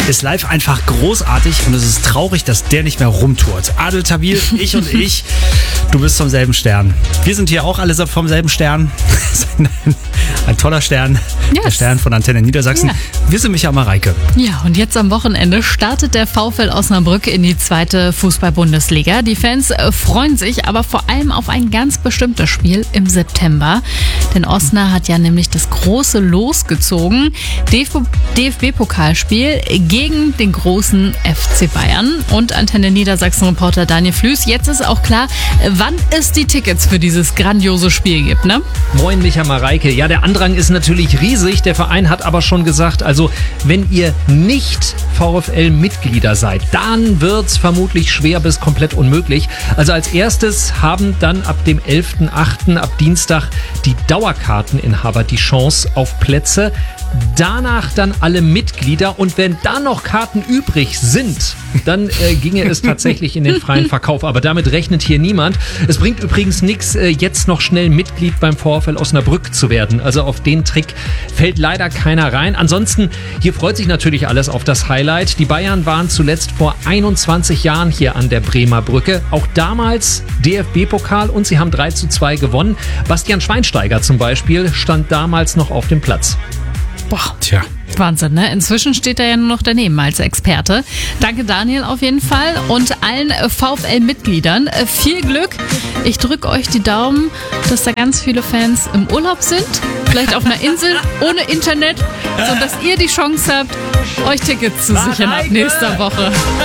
ist live einfach großartig und es ist traurig, dass der nicht mehr rumtourt. Adel Tawil, ich und ich, du bist vom selben Stern. Wir sind hier auch alle vom selben Stern. Ein toller Stern, yes. Der Stern von Antenne Niedersachsen. Ja. Wir sind Micha Mareike. Ja, und jetzt am Wochenende startet der VfL Osnabrück in die 2. Fußball-Bundesliga. Die Fans freuen sich aber vor allem auf ein ganz bestimmtes Spiel im September. Denn Osna hat ja nämlich das große Los gezogen. DFB-Pokalspiel gegen den großen FC Bayern. Und Antenne Niedersachsen-Reporter Daniel Flüß. Jetzt ist auch klar, wann es die Tickets für dieses grandiose Spiel gibt, ne? Moin, Micha Mareike. Ja, der Andrang ist natürlich riesig. Der Verein hat aber schon gesagt, also wenn ihr nicht VfL-Mitglieder seid, dann wird's vermutlich schwer bis komplett unmöglich. Also als erstes haben dann ab dem 11.8. ab Dienstag die Dauerkarteninhaber die Chance auf Plätze. Danach dann alle Mitglieder und wenn da noch Karten übrig sind, dann ginge es tatsächlich in den freien Verkauf. Aber damit rechnet hier niemand. Es bringt übrigens nichts, jetzt noch schnell Mitglied beim VfL Osnabrück zu werden. Also auf den Trick fällt leider keiner rein. Ansonsten, hier freut sich natürlich alles auf das Highlight. Die Bayern waren zuletzt vor 21 Jahren hier an der Bremer Brücke. Auch damals DFB-Pokal und sie haben 3:2 gewonnen. Bastian Schweinsteiger zum Beispiel stand damals noch auf dem Platz. Boah, tja. Wahnsinn, ne? Inzwischen steht er ja nur noch daneben als Experte. Danke Daniel auf jeden Fall und allen VfL-Mitgliedern viel Glück. Ich drücke euch die Daumen, dass da ganz viele Fans im Urlaub sind, vielleicht auf einer Insel ohne Internet, sodass ihr die Chance habt, euch Tickets zu sichern ab nächster Woche.